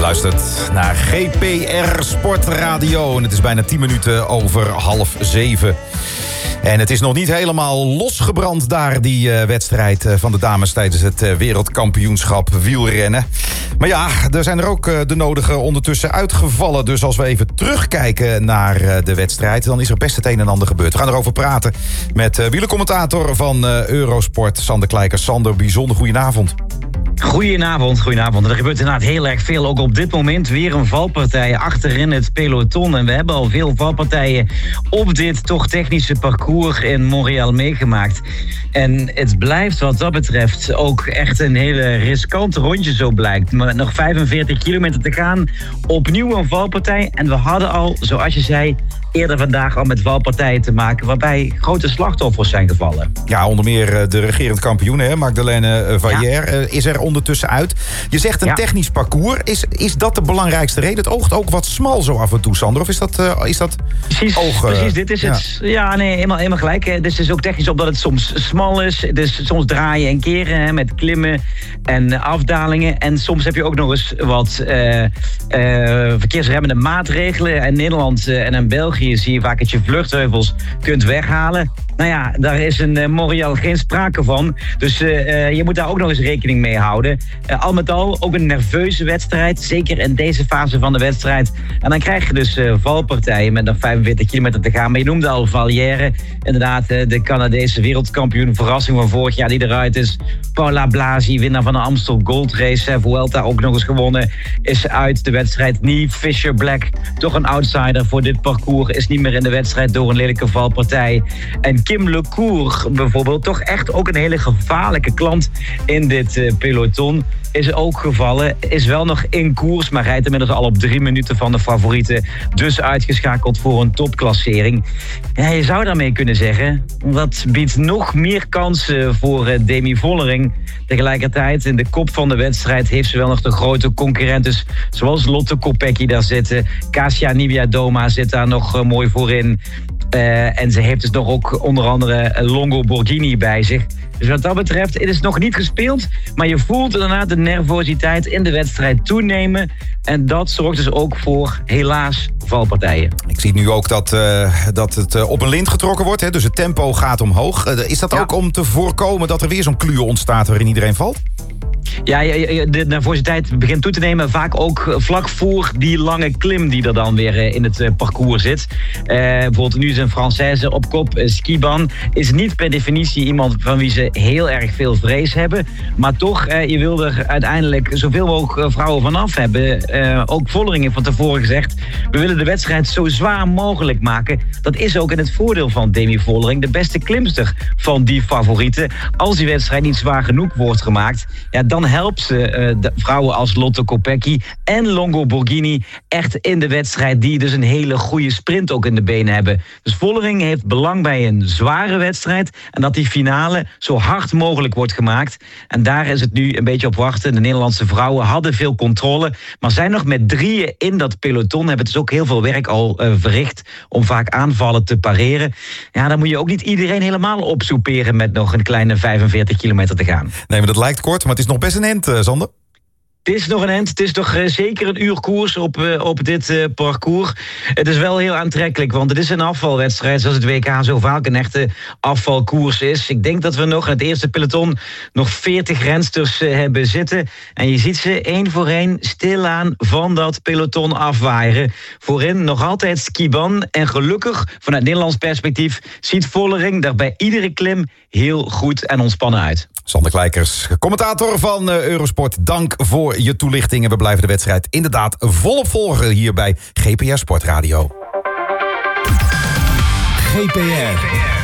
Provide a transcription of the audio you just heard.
luistert naar GPR Sportradio. En het is bijna 10 minuten over 6:30. En het is nog niet helemaal losgebrand daar, die wedstrijd van de dames tijdens het wereldkampioenschap wielrennen. Maar ja, er zijn er ook de nodige ondertussen uitgevallen. Dus als we even terugkijken naar de wedstrijd, dan is er best het een en ander gebeurd. We gaan erover praten met wielercommentator van Eurosport, Sander Kleijkers. Sander, bijzonder goedenavond. Goedenavond. Er gebeurt inderdaad heel erg veel. Ook op dit moment weer een valpartij achterin het peloton. En we hebben al veel valpartijen op dit toch technische parcours in Montréal meegemaakt. En het blijft wat dat betreft ook echt een hele riskante rondje, zo blijkt. Maar nog 45 kilometer te gaan. Opnieuw een valpartij. En we hadden al, zoals je zei, eerder vandaag al met valpartijen te maken waarbij grote slachtoffers zijn gevallen. Ja, onder meer de regerend kampioen, Magdalene Vallière, is er ondertussen uit. Je zegt een technisch parcours. Is dat de belangrijkste reden? Het oogt ook wat smal zo af en toe, Sander. Of is dat Precies, dit is het. Ja, nee, helemaal gelijk. Dit is dus ook technisch omdat het soms smal is. Dus soms draaien en keren met klimmen en afdalingen. En soms heb je ook nog eens wat verkeersremmende maatregelen. In Nederland en in België zie je vaak dat je vluchtheuvels kunt weghalen. Nou ja, daar is in Montréal geen sprake van. Dus je moet daar ook nog eens rekening mee houden. Al met al ook een nerveuze wedstrijd. Zeker in deze fase van de wedstrijd. En dan krijg je dus valpartijen met nog 45 kilometer te gaan. Maar je noemde al Vallière. Inderdaad, de Canadese wereldkampioen. Verrassing van vorig jaar die eruit is. Paula Blasi, winnaar van de Amstel Gold Race. Vuelta ook nog eens gewonnen. Is uit de wedstrijd. Nie Fisher Black, toch een outsider voor dit parcours. Is niet meer in de wedstrijd door een lelijke valpartij. En Kim Lecour bijvoorbeeld, toch echt ook een hele gevaarlijke klant in dit peloton, is ook gevallen. Is wel nog in koers, maar rijdt inmiddels al op 3 minuten van de favorieten. Dus uitgeschakeld voor een topklassering. Ja, je zou daarmee kunnen zeggen, dat biedt nog meer kansen voor Demi Vollering. Tegelijkertijd, in de kop van de wedstrijd heeft ze wel nog de grote concurrenten, zoals Lotte Kopecky daar zitten. Kasia Niewiadoma zit daar nog mooi voorin. En ze heeft dus nog ook onder andere Longo Borghini bij zich. Dus wat dat betreft, het is nog niet gespeeld. Maar je voelt inderdaad de nervositeit in de wedstrijd toenemen. En dat zorgt dus ook voor, helaas, valpartijen. Ik zie nu ook dat het op een lint getrokken wordt. Hè? Dus het tempo gaat omhoog. Is dat ook om te voorkomen dat er weer zo'n kluwe ontstaat waarin iedereen valt? Ja, de nervositeit begint toe te nemen. Vaak ook vlak voor die lange klim die er dan weer in het parcours zit. Bijvoorbeeld nu is een Française op kop. Skiban is niet per definitie iemand van wie ze heel erg veel vrees hebben. Maar toch, je wil er uiteindelijk zoveel mogelijk vrouwen vanaf hebben. Ook Vollering heeft van tevoren gezegd, we willen de wedstrijd zo zwaar mogelijk maken. Dat is ook in het voordeel van Demi Vollering, de beste klimster van die favorieten. Als die wedstrijd niet zwaar genoeg wordt gemaakt, ja, dan helpt ze de vrouwen als Lotte Kopecky en Longo Borghini echt in de wedstrijd, die dus een hele goede sprint ook in de benen hebben. Dus Vollering heeft belang bij een zware wedstrijd en dat die finale zo hard mogelijk wordt gemaakt. En daar is het nu een beetje op wachten. De Nederlandse vrouwen hadden veel controle, maar zijn nog met 3 in dat peloton, hebben dus ook heel veel werk al verricht om vaak aanvallen te pareren. Ja, dan moet je ook niet iedereen helemaal opsoeperen met nog een kleine 45 kilometer te gaan. Nee, maar dat lijkt kort, maar het is nog best een end, Sander. Het is nog een end. Het is toch zeker een uur koers op dit parcours. Het is wel heel aantrekkelijk, want het is een afvalwedstrijd, zoals het WK zo vaak een echte afvalkoers is. Ik denk dat we nog in het eerste peloton nog 40 rensters hebben zitten. En je ziet ze 1 voor 1 stilaan van dat peloton afwaaien. Voorin nog altijd Skiban. En gelukkig, vanuit Nederlands perspectief, ziet Vollering daar bij iedere klim heel goed en ontspannen uit. Sander Kleijkers, commentator van Eurosport. Dank voor je toelichting. En we blijven de wedstrijd inderdaad volop volgen hier bij GPR Sportradio. GPR.